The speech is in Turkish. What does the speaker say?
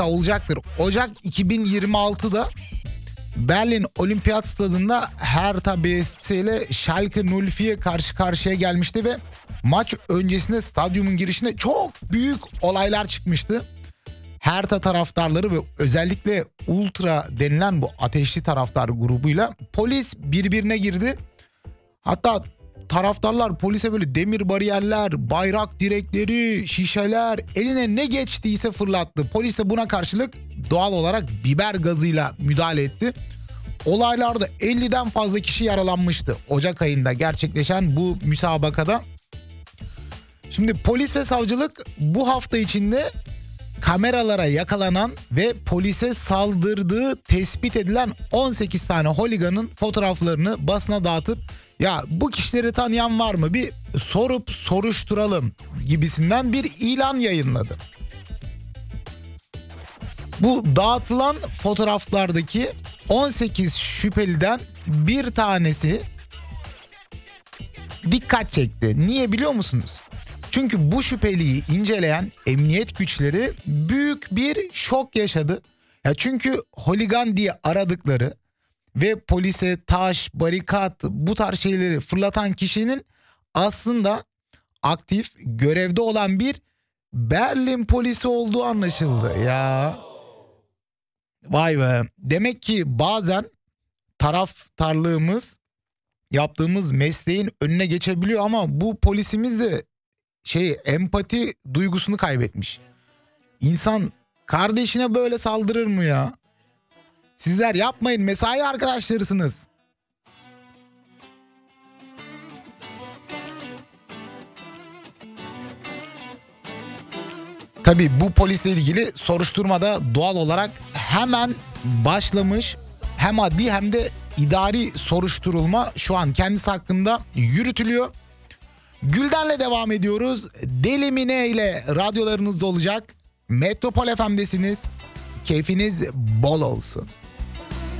hatta olacaktır. Ocak 2026'da Berlin Olimpiyat Stadında Hertha BSC ile Schalke 04 karşı karşıya gelmişti ve maç öncesinde stadyumun girişinde çok büyük olaylar çıkmıştı. Hertha taraftarları ve özellikle Ultra denilen bu ateşli taraftar grubuyla polis birbirine girdi. Hatta taraftarlar polise böyle demir bariyerler, bayrak direkleri, şişeler, eline ne geçtiyse fırlattı. Polis de buna karşılık doğal olarak biber gazıyla müdahale etti. Olaylarda 50'den fazla kişi yaralanmıştı Ocak ayında gerçekleşen bu müsabakada. Şimdi polis ve savcılık bu hafta içinde kameralara yakalanan ve polise saldırdığı tespit edilen 18 tane holiganın fotoğraflarını basına dağıtıp ya bu kişileri tanıyan var mı bir sorup soruşturalım gibisinden bir ilan yayınladı. Bu dağıtılan fotoğraflardaki 18 şüpheliden bir tanesi dikkat çekti. Niye biliyor musunuz? Çünkü bu şüpheliyi inceleyen emniyet güçleri büyük bir şok yaşadı. Ya çünkü holigan diye aradıkları ve polise taş, barikat bu tarz şeyleri fırlatan kişinin aslında aktif görevde olan bir Berlin polisi olduğu anlaşıldı ya. Vay be. Demek ki bazen taraftarlığımız yaptığımız mesleğin önüne geçebiliyor ama bu polisimiz de empati duygusunu kaybetmiş. İnsan kardeşine böyle saldırır mı ya? Sizler yapmayın, mesai arkadaşlarısınız. Tabii bu polisle ilgili soruşturmada doğal olarak hemen başlamış. Hem adli hem de idari soruşturulma şu an kendisi hakkında yürütülüyor. Gülden'le devam ediyoruz. Deli Mine ile radyolarınızda olacak. Metropol FM'desiniz. Keyfiniz bol olsun.